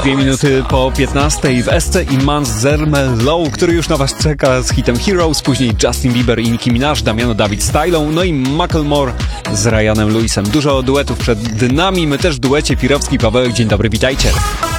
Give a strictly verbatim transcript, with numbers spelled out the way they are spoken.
Dwie minuty po piętnastej w Esce i Mans Zermelo, który już na was czeka z hitem Heroes, później Justin Bieber i Nicki Minaj, Damiano David Stylą, no i Macklemore z Ryanem Lewisem. Dużo duetów przed nami, my też w duecie. Pirowski, Pawełek, dzień dobry, witajcie.